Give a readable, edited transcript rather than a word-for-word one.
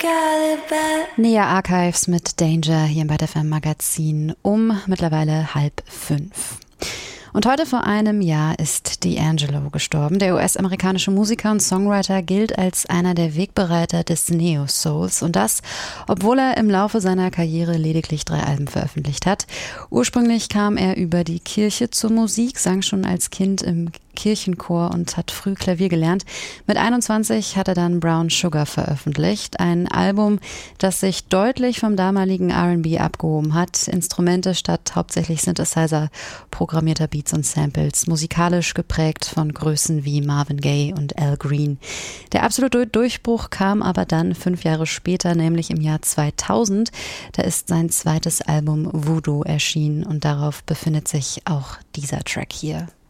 Nea Archives mit Danger hier im Byte FM Magazin um mittlerweile 4:30. Und heute vor einem Jahr ist D'Angelo gestorben. Der US-amerikanische Musiker und Songwriter gilt als einer der Wegbereiter des Neo-Souls. Und das, obwohl er im Laufe seiner Karriere lediglich 3 Alben veröffentlicht hat. Ursprünglich kam er über die Kirche zur Musik, sang schon als Kind im Kirchenchor und hat früh Klavier gelernt. Mit 21 hat er dann Brown Sugar veröffentlicht, ein Album, das sich deutlich vom damaligen R&B abgehoben hat. Instrumente statt hauptsächlich Synthesizer, programmierter Beats und Samples, musikalisch geprägt von Größen wie Marvin Gaye und Al Green. Der absolute Durchbruch kam aber dann 5 Jahre später, nämlich im Jahr 2000. Da ist sein zweites Album Voodoo erschienen und darauf befindet sich auch dieser Track hier.